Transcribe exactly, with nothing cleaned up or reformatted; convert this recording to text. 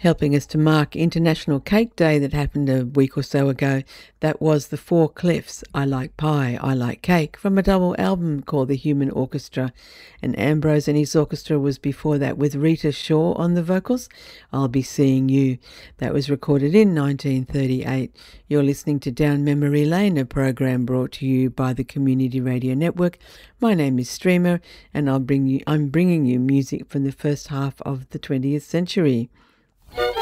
Helping us to mark International Cake Day that happened a week or so ago. That was the Four Cliffs, I Like Pie, I Like Cake, from a double album called The Human Orchestra. And Ambrose and his orchestra was before that with Rita Shaw on the vocals, I'll Be Seeing You. That was recorded in nineteen thirty-eight. You're listening to Down Memory Lane, a program brought to you by the Community Radio Network. My name is Streamer, and I'll bring you, I'm bringing you music from the first half of the twentieth century.